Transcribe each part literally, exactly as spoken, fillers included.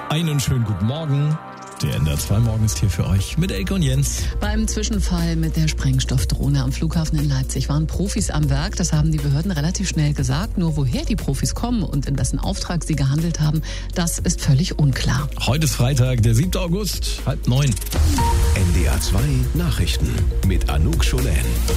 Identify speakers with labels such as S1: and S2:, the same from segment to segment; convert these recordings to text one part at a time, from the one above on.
S1: Einen schönen guten Morgen. Der N D R zwei Morgen ist hier für euch mit Elke und Jens.
S2: Beim Zwischenfall mit der Sprengstoffdrohne am Flughafen in Leipzig waren Profis am Werk. Das haben die Behörden relativ schnell gesagt. Nur woher die Profis kommen und in wessen Auftrag sie gehandelt haben, das ist völlig unklar.
S1: Heute ist Freitag, der siebte August, halb neun.
S3: N D R zwei Nachrichten mit Anouk Scholen.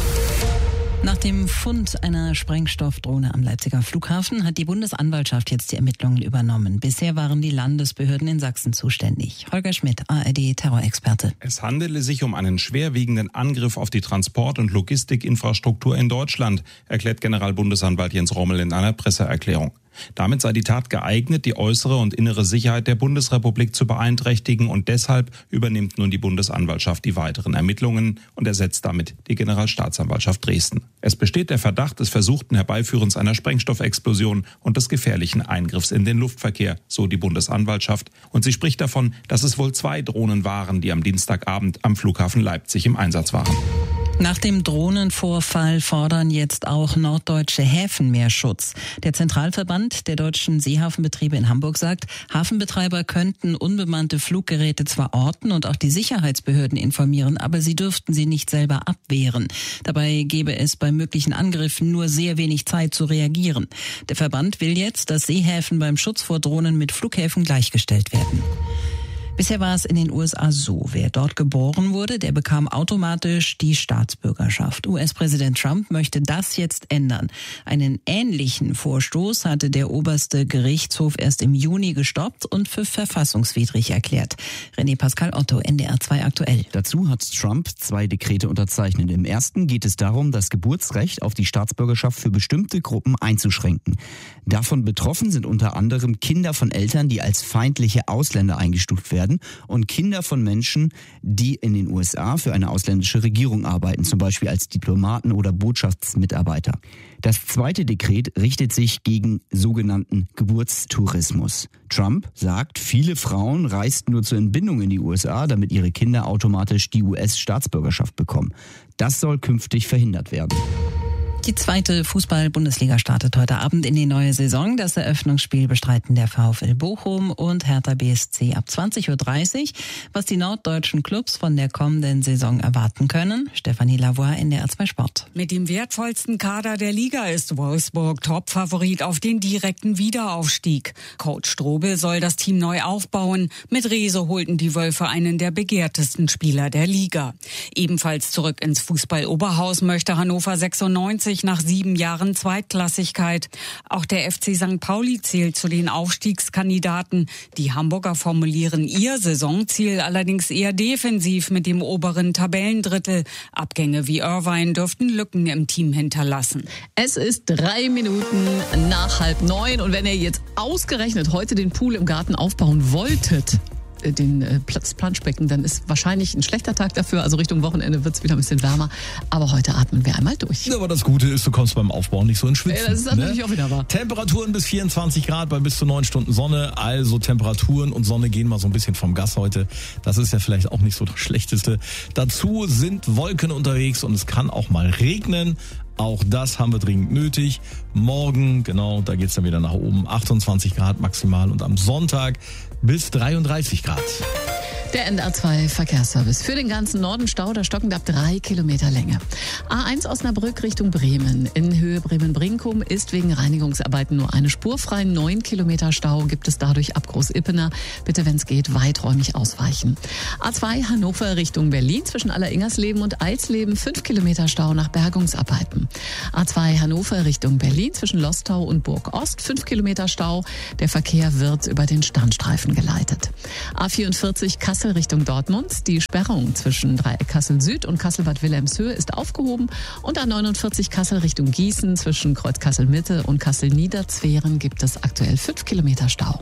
S4: Nach dem Fund einer Sprengstoffdrohne am Leipziger Flughafen hat die Bundesanwaltschaft jetzt die Ermittlungen übernommen. Bisher waren die Landesbehörden in Sachsen zuständig. Holger Schmidt, A R D-Terrorexperte.
S5: Es handele sich um einen schwerwiegenden Angriff auf die Transport- und Logistikinfrastruktur in Deutschland, erklärt Generalbundesanwalt Jens Rommel in einer Presseerklärung. Damit sei die Tat geeignet, die äußere und innere Sicherheit der Bundesrepublik zu beeinträchtigen, und deshalb übernimmt nun die Bundesanwaltschaft die weiteren Ermittlungen und ersetzt damit die Generalstaatsanwaltschaft Dresden. Es besteht der Verdacht des versuchten Herbeiführens einer Sprengstoffexplosion und des gefährlichen Eingriffs in den Luftverkehr, so die Bundesanwaltschaft, und sie spricht davon, dass es wohl zwei Drohnen waren, die am Dienstagabend am Flughafen Leipzig im Einsatz waren.
S4: Nach dem Drohnenvorfall fordern jetzt auch norddeutsche Häfen mehr Schutz. Der Zentralverband der deutschen Seehafenbetriebe in Hamburg sagt, Hafenbetreiber könnten unbemannte Fluggeräte zwar orten und auch die Sicherheitsbehörden informieren, aber sie dürften sie nicht selber abwehren. Dabei gäbe es bei möglichen Angriffen nur sehr wenig Zeit zu reagieren. Der Verband will jetzt, dass Seehäfen beim Schutz vor Drohnen mit Flughäfen gleichgestellt werden. Bisher war es in den U S A so, wer dort geboren wurde, der bekam automatisch die Staatsbürgerschaft. U S-Präsident Trump möchte das jetzt ändern. Einen ähnlichen Vorstoß hatte der oberste Gerichtshof erst im Juni gestoppt und für verfassungswidrig erklärt. René Pascal Otto, N D R zwei aktuell.
S6: Dazu hat Trump zwei Dekrete unterzeichnet. Im ersten geht es darum, das Geburtsrecht auf die Staatsbürgerschaft für bestimmte Gruppen einzuschränken. Davon betroffen sind unter anderem Kinder von Eltern, die als feindliche Ausländer eingestuft werden, und Kinder von Menschen, die in den U S A für eine ausländische Regierung arbeiten, zum Beispiel als Diplomaten oder Botschaftsmitarbeiter. Das zweite Dekret richtet sich gegen sogenannten Geburtstourismus. Trump sagt, viele Frauen reisten nur zur Entbindung in die U S A, damit ihre Kinder automatisch die U S-Staatsbürgerschaft bekommen. Das soll künftig verhindert werden.
S4: Die zweite Fußball-Bundesliga startet heute Abend in die neue Saison. Das Eröffnungsspiel bestreiten der VfL Bochum und Hertha B S C ab zwanzig Uhr dreißig. Was die norddeutschen Clubs von der kommenden Saison erwarten können, Stefanie Lavoie, N D R zwei Sport.
S7: Mit dem wertvollsten Kader der Liga ist Wolfsburg Topfavorit auf den direkten Wiederaufstieg. Coach Strobel soll das Team neu aufbauen. Mit Rehse holten die Wölfe einen der begehrtesten Spieler der Liga. Ebenfalls zurück ins Fußball-Oberhaus möchte Hannover sechsundneunzig nach sieben Jahren Zweitklassigkeit. Auch der F C Sankt Pauli zählt zu den Aufstiegskandidaten. Die Hamburger formulieren ihr Saisonziel allerdings eher defensiv mit dem oberen Tabellendrittel. Abgänge wie Irvine dürften Lücken im Team hinterlassen.
S2: Es ist drei Minuten nach halb neun, und wenn ihr jetzt ausgerechnet heute den Pool im Garten aufbauen wolltet, den äh, Platz Planschbecken, dann ist wahrscheinlich ein schlechter Tag dafür. Also Richtung Wochenende wird es wieder ein bisschen wärmer. Aber heute atmen wir einmal durch.
S1: Ja, aber das Gute ist, du kommst beim Aufbau nicht so in Schwitzen.
S2: Ja, das ist natürlich ne? auch wieder wahr.
S1: Temperaturen bis vierundzwanzig Grad bei bis zu neun Stunden Sonne. Also Temperaturen und Sonne gehen mal so ein bisschen vom Gas heute. Das ist ja vielleicht auch nicht so das Schlechteste. Dazu sind Wolken unterwegs und es kann auch mal regnen. Auch das haben wir dringend nötig. Morgen, genau, da geht's dann wieder nach oben. achtundzwanzig Grad maximal und am Sonntag bis dreiunddreißig Grad.
S2: Der N D R zwei Verkehrsservice. Für den ganzen Norden Stau, da stockend ab drei Kilometer Länge. A eins Osnabrück Richtung Bremen. In Höhe Bremen-Brinkum ist wegen Reinigungsarbeiten nur eine Spur frei. Neun Kilometer Stau gibt es dadurch ab Groß-Ippener. Bitte, wenn es geht, weiträumig ausweichen. A zwei Hannover Richtung Berlin zwischen Alleringersleben und Eisleben. Fünf Kilometer Stau nach Bergungsarbeiten. A zwei Hannover Richtung Berlin zwischen Lostau und Burg Ost. Fünf Kilometer Stau. Der Verkehr wird über den Standstreifen geleitet. A vierundvierzig Kassel Richtung Dortmund. Die Sperrung zwischen Dreieck Kassel Süd und Kassel-Bad Wilhelmshöhe ist aufgehoben. Und A neunundvierzig Kassel Richtung Gießen zwischen Kreuz Kassel Mitte und Kassel Niederzweren gibt es aktuell fünf Kilometer Stau.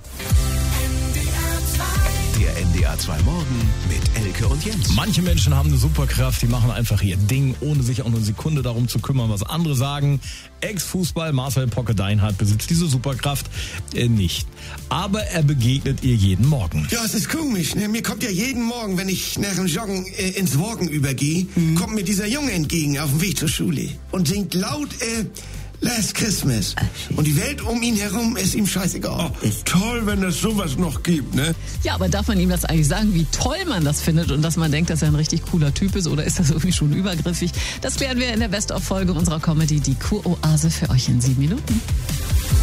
S3: Der N D R zwei Morgen mit Elke und Jens.
S1: Manche Menschen haben eine Superkraft, die machen einfach ihr Ding, ohne sich auch nur eine Sekunde darum zu kümmern, was andere sagen. Ex-Fußball Marcel Pocke-Deinhardt besitzt diese Superkraft äh, nicht. Aber er begegnet ihr jeden Morgen.
S8: Ja, es ist komisch, ne? Mir kommt ja jeden Morgen, wenn ich nach dem Joggen äh, ins Walken übergehe, mhm. kommt mir dieser Junge entgegen auf dem Weg zur Schule und singt laut, äh, Last Christmas. Und die Welt um ihn herum ist ihm scheißegal.
S9: Oh, toll, wenn es sowas noch gibt, ne?
S2: Ja, aber darf man ihm das eigentlich sagen, wie toll man das findet und dass man denkt, dass er ein richtig cooler Typ ist, oder ist das irgendwie schon übergriffig? Das klären wir in der Best-of-Folge unserer Comedy, die Kuroase, für euch in sieben Minuten.